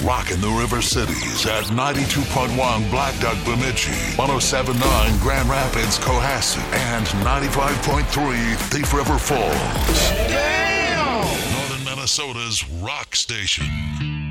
Rocking the River Cities at 92.1 Black Duck Bemidji, 107.9 Grand Rapids Cohasset, and 95.3 Thief River Falls. Damn! Northern Minnesota's rock station.